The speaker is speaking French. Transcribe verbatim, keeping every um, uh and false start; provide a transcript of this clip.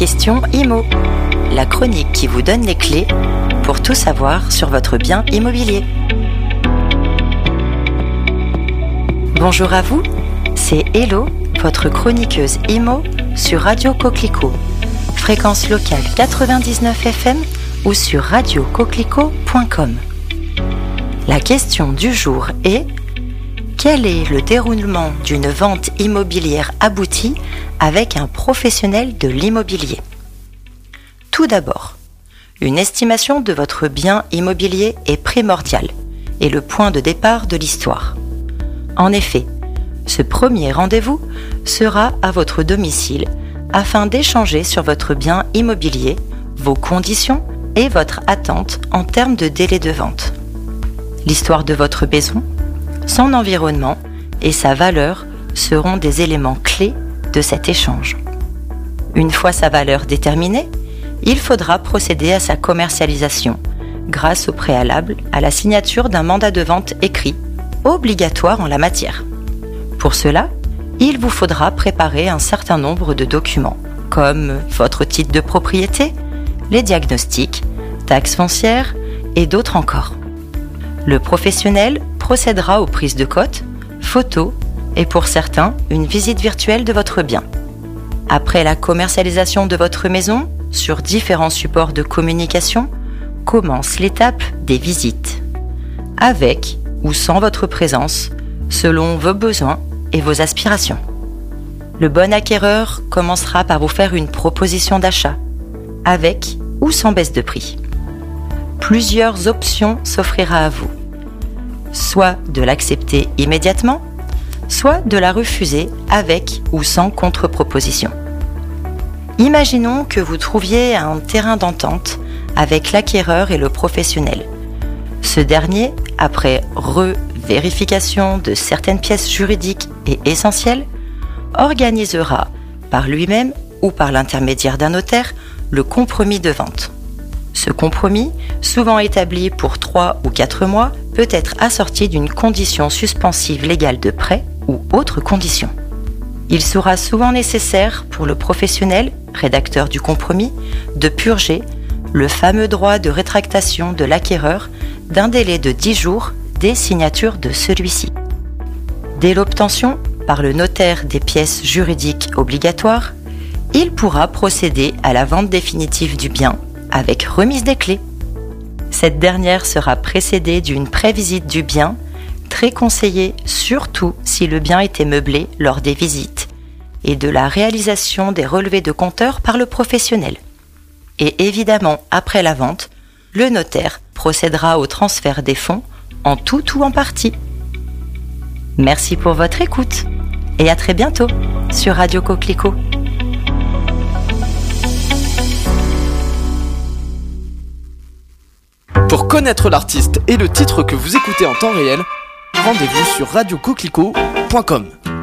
Question Immo, la chronique qui vous donne les clés pour tout savoir sur votre bien immobilier. Bonjour à vous, c'est Hello, votre chroniqueuse Immo sur Radio Coquelicot, fréquence locale quatre-vingt-dix-neuf F M ou sur radio coquelicot point com. La question du jour est: quel est le déroulement d'une vente immobilière aboutie avec un professionnel de l'immobilier? Tout d'abord, une estimation de votre bien immobilier est primordiale et le point de départ de l'histoire. En effet, ce premier rendez-vous sera à votre domicile afin d'échanger sur votre bien immobilier, vos conditions et votre attente en termes de délai de vente. L'histoire de votre maison, son environnement et sa valeur seront des éléments clés de cet échange. Une fois sa valeur déterminée, il faudra procéder à sa commercialisation grâce au préalable à la signature d'un mandat de vente écrit, obligatoire en la matière. Pour cela, il vous faudra préparer un certain nombre de documents, comme votre titre de propriété, les diagnostics, taxes foncières et d'autres encore. Le professionnel procédera aux prises de cotes, photos et pour certains, une visite virtuelle de votre bien. Après la commercialisation de votre maison, sur différents supports de communication, commence l'étape des visites. Avec ou sans votre présence, selon vos besoins et vos aspirations. Le bon acquéreur commencera par vous faire une proposition d'achat, avec ou sans baisse de prix. Plusieurs options s'offriront à vous. Soit de l'accepter immédiatement, soit de la refuser avec ou sans contre-proposition. Imaginons que vous trouviez un terrain d'entente avec l'acquéreur et le professionnel. Ce dernier, après revérification de certaines pièces juridiques et essentielles, organisera par lui-même ou par l'intermédiaire d'un notaire le compromis de vente. Ce compromis, souvent établi pour trois ou quatre mois, peut être assorti d'une condition suspensive légale de prêt ou autre condition. Il sera souvent nécessaire pour le professionnel, rédacteur du compromis, de purger le fameux droit de rétractation de l'acquéreur d'un délai de dix jours dès signature de celui-ci. Dès l'obtention par le notaire des pièces juridiques obligatoires, il pourra procéder à la vente définitive du bien avec remise des clés. Cette dernière sera précédée d'une prévisite du bien, très conseillée surtout si le bien était meublé lors des visites, et de la réalisation des relevés de compteur par le professionnel. Et évidemment, après la vente, le notaire procédera au transfert des fonds en tout ou en partie. Merci pour votre écoute et à très bientôt sur Radio Coquelicot. Pour connaître l'artiste et le titre que vous écoutez en temps réel, rendez-vous sur radio coquelicot point com.